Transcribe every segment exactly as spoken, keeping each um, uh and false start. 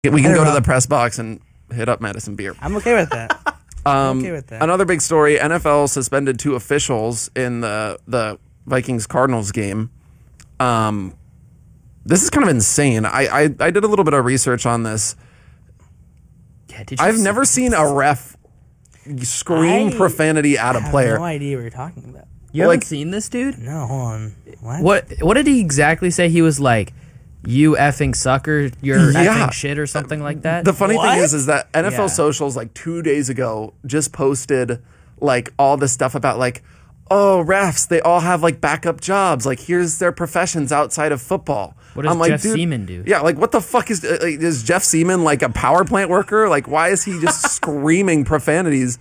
We can go to the press box and hit up Madison Beer. I'm okay with that. Um, I'm okay with that. Another big story, N F L suspended two officials in the, the Vikings-Cardinals game. Um, this is kind of insane. I, I, I did a little bit of research on this. Yeah, did you I've see never this? seen a ref scream I profanity at a I have player. no idea what you're talking about. You Like- haven't seen this dude? No, hold on. What? What What did he exactly say? He was like, "You effing sucker, you're Yeah. effing shit," or something like that. The funny What? thing is, is that N F L Yeah. Socials like two days ago just posted like all this stuff about like, oh, refs, they all have like backup jobs. Like, here's their professions outside of football. What does I'm like, Jeff dude, Seaman do? Yeah, like what the fuck is uh, like, is Jeff Seaman like a power plant worker? Like, why is he just screaming profanities?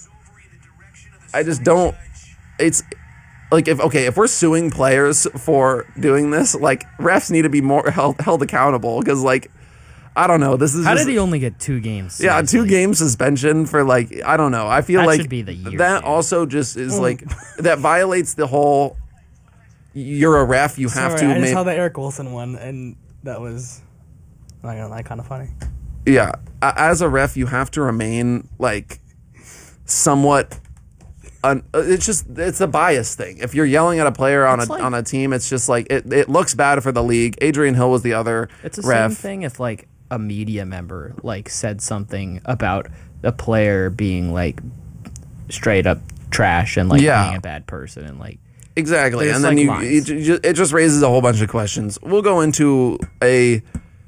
I just don't. It's like if okay, if we're suing players for doing this, like refs need to be more held held accountable because like I don't know. This is How just, did he only get two games? yeah, two Seriously? game suspension for like I don't know. I feel That like should be the year, that dude. also just is like that violates the whole. You're a ref. You have Sorry, to. I just make, saw the Eric Wilson one, and that was, I'm not gonna lie, kind of funny. Yeah, a- as a ref, you have to remain like somewhat. Un, it's just it's a bias thing. If you're yelling at a player on It's a like- on a team, it's just like it, it looks bad for the league. Adrian Hill was the other It's the ref. same thing if like a media member like said something about a player being like straight up trash and like Yeah. being a bad person and like Exactly, There's, and then like, you lines. it, ju- it just raises a whole bunch of questions. We'll go into a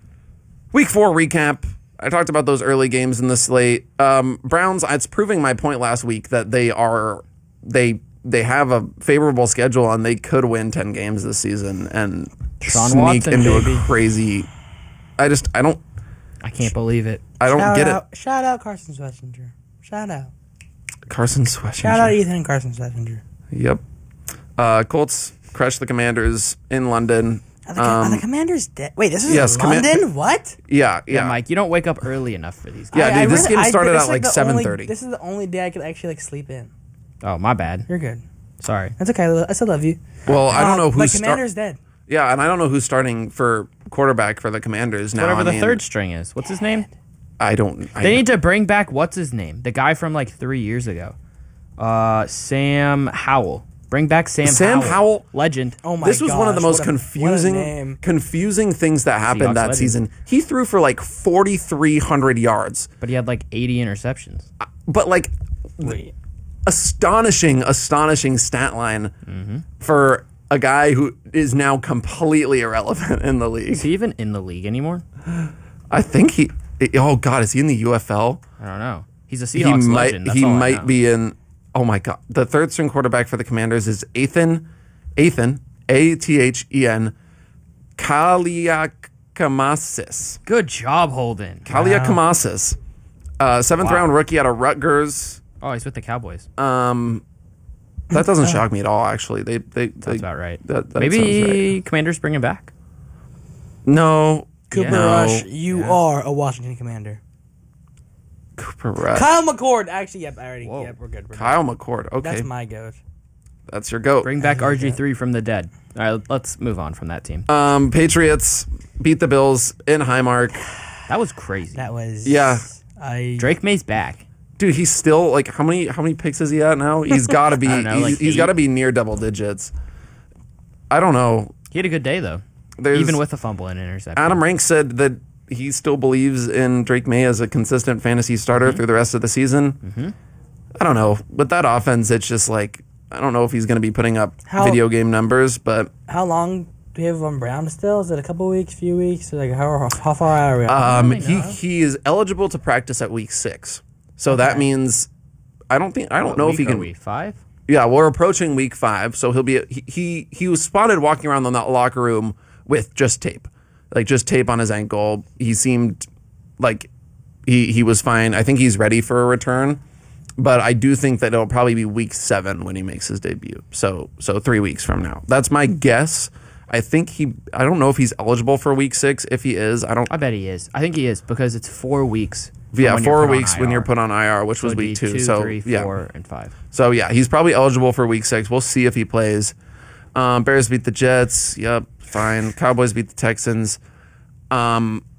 week four recap. I talked about those early games in the slate. Um, Browns. It's proving my point last week that they are they they have a favorable schedule and they could win ten games this season and Sean sneak Watson, into baby. a crazy. I just I don't I can't believe it. I don't shout get out, Shout out Carson Schlesinger. Shout out. it. Carson Schlesinger. Shout out Ethan and Carson Schlesinger. Yep. Uh, Colts crushed the Commanders in London. Are the, are the Um, Commanders dead? Wait, this is yes, in Comman- London? What? yeah, yeah, Yeah, Mike, you don't wake up early enough for these games. Yeah, I- dude, I this really- game I- started this at is like the seven only- thirty. This is the only day I could actually like sleep in. Oh, my bad. You're good. Sorry. That's okay. I still love you. Well, I don't Uh, know The who's start- Commanders dead. Yeah, and I don't know who's starting for quarterback for the Commanders now. Whatever I the mean, third string is. What's his name? I don't. I, They need to bring back what's his name? The guy from like three years ago. Uh, Sam Howell. Bring back Sam, Sam Howell. Howell? Legend. Oh my this was one of the gosh, most what a- what a confusing, name. confusing things that happened Seahawks that legend. season. He threw for like forty-three hundred yards, But he had like eighty interceptions. but like Wait. astonishing, astonishing stat line Mm-hmm. for a guy who is now completely irrelevant in the league. Is he even in the league anymore? I think he. Oh God, is he in the U F L? I don't know. He's a He Seahawks might. legend. That's he all I might know. be in. Oh my God, the third string quarterback for the Commanders is Ethan, Ethan, A T H E N, Kaliakamasis. Good job, Holden. Kaliakamasis, uh, seventh Wow. round rookie out of Rutgers. Oh, he's with the Cowboys. Um, that doesn't shock me at all. Actually, they they Sounds they, about right. That, that Maybe sounds right. Commanders bring him back. No, Cooper Yeah. Rush, No. you Yeah. are a Washington Commander. Cooper Rush. Kyle McCord. Actually, yep, I already. Whoa. Yep, we're good. We're good. Kyle McCord. Okay, That's my goat. that's your goat. Bring back R G three from the dead. All right, let's move on from that team. Um, Patriots beat the Bills in Highmark. That was crazy. That was. Yeah. I. Drake May's back. Dude, he's still like how many how many picks is he at now? He's got to be I don't know, he's, like he's eight? got to be near double digits. I don't know. He had a good day though, There's even with a fumble and interception. Adam Rank said that he still believes in Drake May as a consistent fantasy starter Mm-hmm. through the rest of the season. Mm-hmm. I don't know. With that offense, it's just like I don't know if he's going to be putting up How- video game numbers, but How long do we have on Brown still? Is it a couple weeks, few weeks? Like how how far out are we? um, think he so. he is eligible to practice at week six. So that means I don't think I don't What know if he week are can. we? Five? Yeah, we're approaching week five, so he'll be he he, he was spotted walking around in that locker room with just tape, like just tape on his ankle. He seemed like he he was fine. I think he's ready for a return, but I do think that it'll probably be week seven when he makes his debut. So so three weeks from now. That's my guess. I think he. I don't know if he's eligible for week six. If he is, I don't. I bet he is. I think he is because it's four weeks. from Yeah, when you're four put on weeks when I R. you're put on I R, which So was it'd be week two. two, so three, yeah, four, and five. So yeah, he's probably eligible for week six. We'll see if he plays. Um, Bears beat the Jets. Yep, fine. Cowboys beat the Texans. Um,